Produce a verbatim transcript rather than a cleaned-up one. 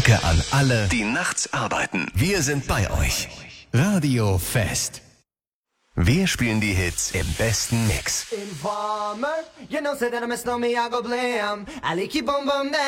Danke an alle, die nachts arbeiten. Wir sind bei euch. Radio Fest. Wir spielen die Hits im besten Mix. Informer, you know, say that I miss no me, I go blam. I like you, boom, boom,